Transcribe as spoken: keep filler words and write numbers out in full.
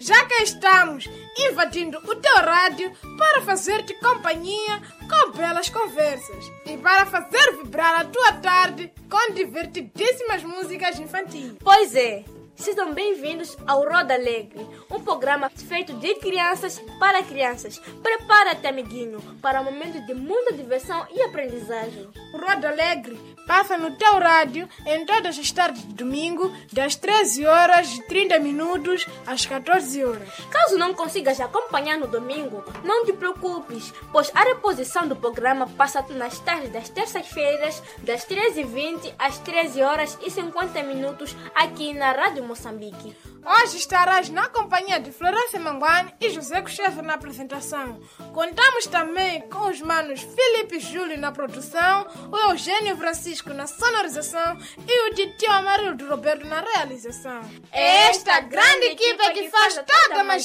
Já cá estamos, invadindo o teu rádio para fazer-te companhia com belas conversas e para fazer vibrar a tua tarde com divertidíssimas músicas infantis. Pois é, sejam bem-vindos ao Roda Alegre, um programa feito de crianças para crianças. Prepara-te, amiguinho, para um momento de muita diversão e aprendizagem. O Roda Alegre passa no teu rádio em todas as tardes de domingo, das treze horas e trinta minutos às catorze horas. Caso não consigas acompanhar no domingo, não te preocupes, pois a reposição do programa passa nas tardes das terças-feiras, das treze e vinte às treze horas e cinquenta minutos, aqui na Rádio Moçambique. Hoje estarás na companhia de Florência Manguane e José Cucheve na apresentação. Contamos também com os manos Felipe e Júlio na produção, o Eugênio Francisco na sonorização e o Titio Amarildo Roberto na realização. Esta grande equipa que faz toda a magia